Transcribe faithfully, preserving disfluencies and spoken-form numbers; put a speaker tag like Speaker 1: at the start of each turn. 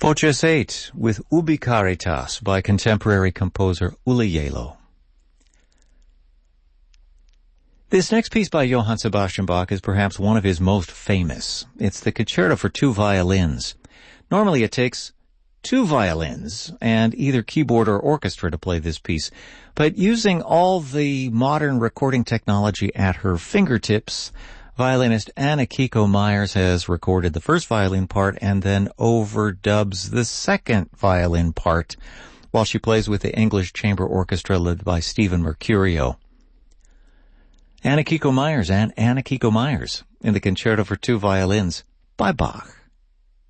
Speaker 1: Voces eight with Ubi Caritas by contemporary composer Uli Yelo. This next piece by Johann Sebastian Bach is perhaps one of his most famous. It's the Concerto for Two Violins. Normally it takes two violins and either keyboard or orchestra to play this piece, but using all the modern recording technology at her fingertips, violinist Anna Kiko Myers has recorded the first violin part and then overdubs the second violin part while she plays with the English Chamber Orchestra led by Stephen Mercurio. Anna Kiko Myers and Anna Kiko Myers in the Concerto for Two Violins by Bach.